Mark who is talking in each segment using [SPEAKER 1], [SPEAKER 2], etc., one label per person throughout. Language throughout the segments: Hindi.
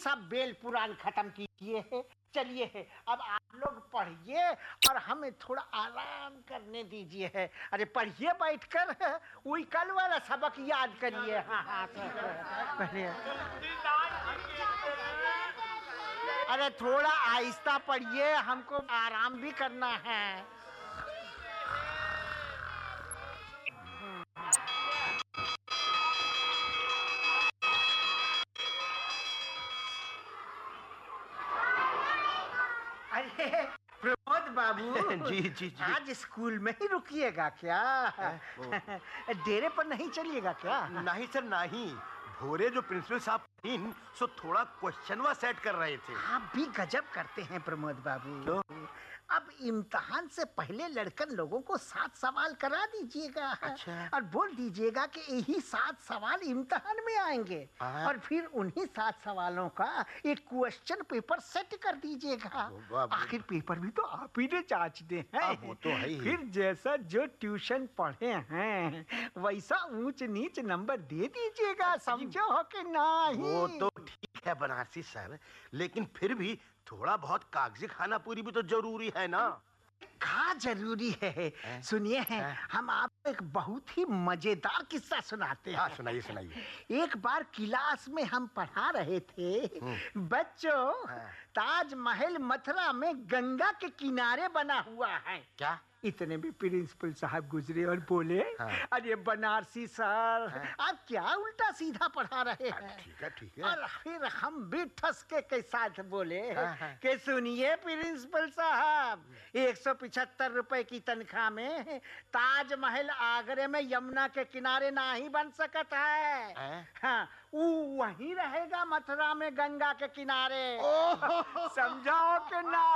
[SPEAKER 1] सब बेल पुराण खत्म कीजिए। चलिए अब आप लोग पढ़िए और हमें थोड़ा आराम करने दीजिए है। अरे पढ़िए बैठकर, वही कल वाला सबक याद करिए। हाँ हाँ पढ़िए। अरे थोड़ा आहिस्ता पढ़िए, हमको आराम भी करना है। अरे प्रमोद बाबू
[SPEAKER 2] जी जी जी।
[SPEAKER 1] आज स्कूल में ही रुकिएगा क्या? डेरे पर नहीं चलिएगा क्या?
[SPEAKER 2] नहीं सर नहीं, भोरे जो प्रिंसिपल साहब सो थोड़ा क्वेश्चनवा सेट कर रहे थे।
[SPEAKER 1] आप भी गजब करते हैं प्रमोद बाबू।
[SPEAKER 2] तो?
[SPEAKER 1] अब इम्तिहान से पहले लड़कन लोगों को 7 सवाल करा दीजिएगा।
[SPEAKER 2] अच्छा।
[SPEAKER 1] और बोल दीजिएगा कि यही 7 सवाल इम्तिहान में आएंगे। और फिर उन्हीं 7 सवालों का एक क्वेश्चन पेपर सेट कर दीजिएगा। आखिर पेपर भी तो आप ही ने जांचते हैं।
[SPEAKER 2] वो तो है ही।
[SPEAKER 1] फिर जैसा जो ट्यूशन पढ़े हैं वैसा ऊंच नीच नंबर दे दीजिएगा। समझो हो कि नहीं?
[SPEAKER 2] वो तो ठीक है बनारसी सर, लेकिन फिर भी थोड़ा बहुत कागजी खाना पूरी भी तो जरूरी है ना।
[SPEAKER 1] कहा जरूरी है। सुनिए हम आपको एक बहुत ही मजेदार किस्सा सुनाते हैं।
[SPEAKER 2] हाँ सुनाइए सुनाइए।
[SPEAKER 1] एक बार क्लास में हम पढ़ा रहे थे, बच्चों ताजमहल मथुरा में गंगा के किनारे बना हुआ है।
[SPEAKER 2] क्या?
[SPEAKER 1] इतने में प्रिंसिपल साहब गुजरे और बोले, अरे बनारसी सर आप क्या उल्टा सीधा पढ़ा रहे हैं?
[SPEAKER 2] ठीक है ठीक है।
[SPEAKER 1] और फिर हम भी ठसके के साथ बोले कि सुनिए प्रिंसिपल साहब, 175 रुपए की तनख्वाह में ताजमहल आगरे में यमुना के किनारे ना ही बन सकता है। हाँ, वो वहीं रहेगा मथुरा में गंगा के किनारे। समझाओ कि ना?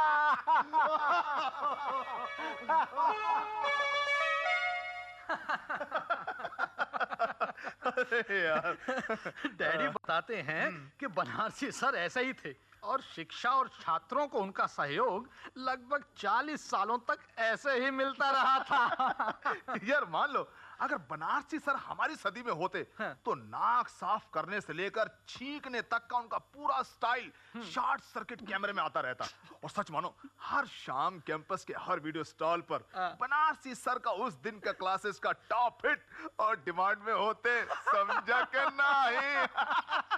[SPEAKER 3] अरे यार, डैडी बताते हैं कि बनारसी सर ऐसे ही थे और शिक्षा और छात्रों को उनका सहयोग लगभग 40 सालों तक ऐसे ही मिलता रहा था।
[SPEAKER 4] यार मान लो अगर बनारसी सर हमारी सदी में होते तो नाक साफ करने से लेकर छींकने तक का उनका पूरा स्टाइल शॉर्ट सर्किट कैमरे में आता रहता। और सच मानो हर शाम कैंपस के हर वीडियो स्टॉल पर बनारसी सर का उस दिन का क्लासेस का टॉप हिट और डिमांड में होते। समझा के नहीं?